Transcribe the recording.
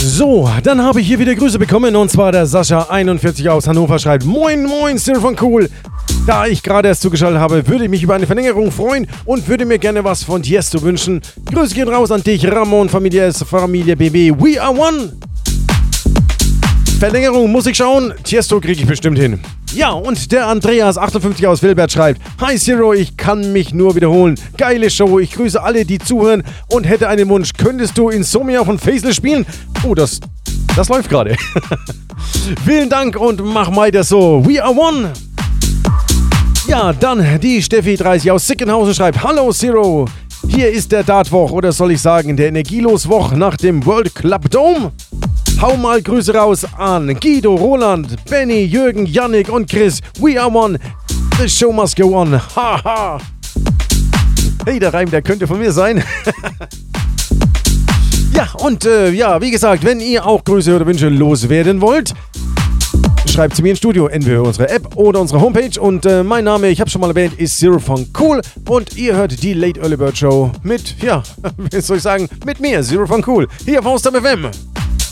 So, dann habe ich hier wieder Grüße bekommen und zwar der Sascha41 aus Hannover schreibt: Moin, moin, Zero von Cool. Da ich gerade erst zugeschaltet habe, würde ich mich über eine Verlängerung freuen und würde mir gerne was von Tiesto wünschen. Grüße gehen raus an dich, Ramon, Familie S, Familie BB. We are one. Verlängerung muss ich schauen. Tiesto kriege ich bestimmt hin. Ja, und der Andreas58 aus Wilbert schreibt: Hi Zero, ich kann mich nur wiederholen. Geile Show, ich grüße alle, die zuhören und hätte einen Wunsch. Könntest du Insomnia von Faceless spielen? Oh, das läuft gerade. Vielen Dank und mach weiter so. We are one. Ja, dann die Steffi30 aus Sickenhausen schreibt: Hallo Zero, hier ist der Dartwoch oder soll ich sagen der Energieloswoch nach dem World Club Dome. Hau mal Grüße raus an Guido, Roland, Benny, Jürgen, Yannick und Chris. We are one. The show must go on. Haha. Hey, der Reim, der könnte von mir sein. Ja, und wie gesagt, wenn ihr auch Grüße oder Wünsche loswerden wollt, schreibt zu mir ins Studio, entweder unsere App oder unsere Homepage. Und mein Name, ich habe schon mal erwähnt, ist Zero von Cool. Und ihr hört die Late Early Bird Show mit, wie soll ich sagen, mit mir, Zero von Cool, hier auf Haus FM.